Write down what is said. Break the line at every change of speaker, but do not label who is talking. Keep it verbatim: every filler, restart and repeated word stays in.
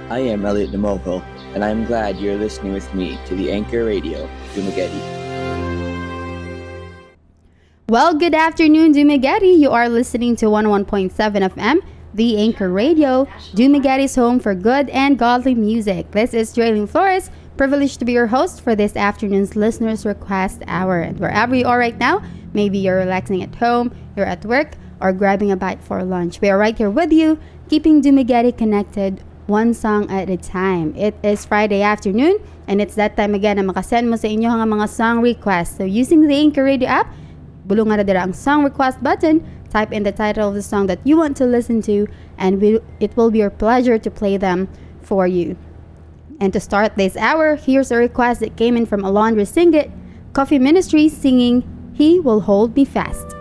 I am Elliot Demovo, and I'm glad you're listening with me to the Anchor Radio, Dumaguete.
Well, good afternoon, Dumaguete. You are listening to one oh one point seven F M, the Anchor Radio, Dumaguete's home for good and godly music. This is Jaylene Flores, privileged to be your host for this afternoon's Listeners Request Hour. And wherever you are right now, maybe you're relaxing at home, you're at work, or grabbing a bite for lunch, we are right here with you, keeping Dumaguete connected one song at a time. It is Friday afternoon, and it's that time again na makasend mo sa inyo ang mga song requests. So using the Anchor Radio app, bulungan na dira ang song request button, type in the title of the song that you want to listen to, and we, it will be our pleasure to play them for you. And to start this hour, here's a request that came in from Alondra Singit, Coffee Ministries, singing He Will Hold Me Fast.